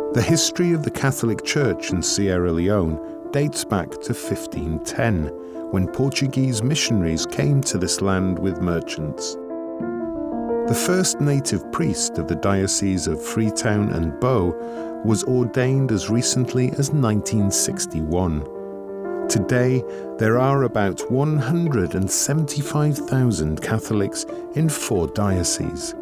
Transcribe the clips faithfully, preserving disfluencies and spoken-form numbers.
The history of the Catholic Church in Sierra Leone dates back to fifteen ten, when Portuguese missionaries came to this land with merchants. The first native priest of the Diocese of Freetown and Bow was ordained as recently as nineteen sixty-one. Today, there are about one hundred seventy-five thousand Catholics in four dioceses.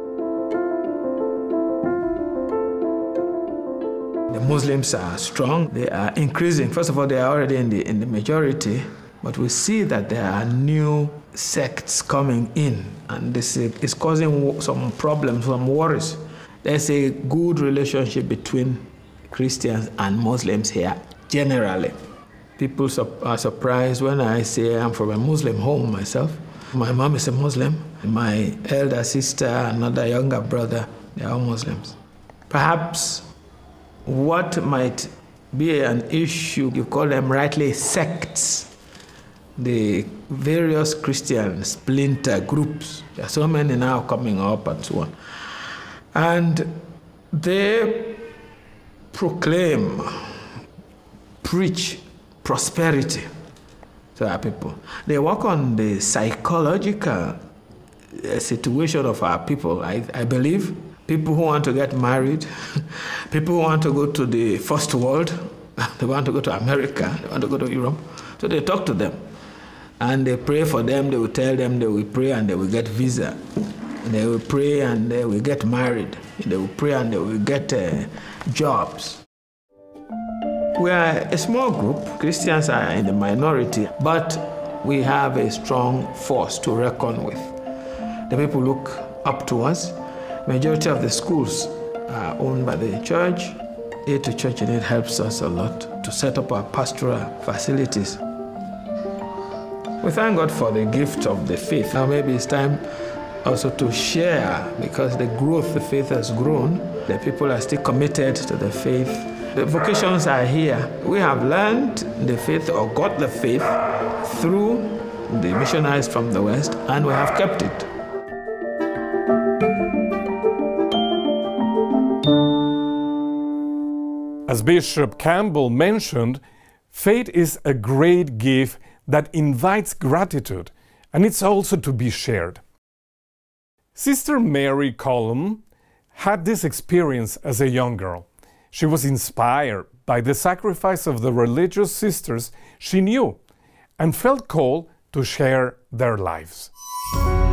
The Muslims are strong, they are increasing. First of all, they are already in the, in the majority, but we see that there are new sects coming in, and this is causing some problems, some worries. There's a good relationship between Christians and Muslims here, generally. People are surprised when I say I'm from a Muslim home myself. My mom is a Muslim, my elder sister, another younger brother, they are all Muslims. Perhaps what might be an issue, you call them rightly sects, the various Christian splinter groups. There are so many now coming up and so on. And they proclaim, preach prosperity to our people. They work on the psychological situation of our people, I, I believe. People who want to get married, people who want to go to the first world, they want to go to America, they want to go to Europe. So they talk to them and they pray for them. They will tell them they will pray and they will get visa. And they will pray and they will get married. They will pray and they will get uh, jobs. We are a small group. Christians are in the minority, but we have a strong force to reckon with. The people look up to us. Majority of the schools are owned by the church. Aid to Church in Need helps us a lot to set up our pastoral facilities. We thank God for the gift of the faith. Now maybe it's time also to share, because the growth, the faith has grown. The people are still committed to the faith. The vocations are here. We have learned the faith or got the faith through the missionaries from the West, and we have kept it. As Bishop Campbell mentioned, faith is a great gift that invites gratitude, and it's also to be shared. Sister Mary Colum had this experience as a young girl. She was inspired by the sacrifice of the religious sisters she knew and felt called to share their lives.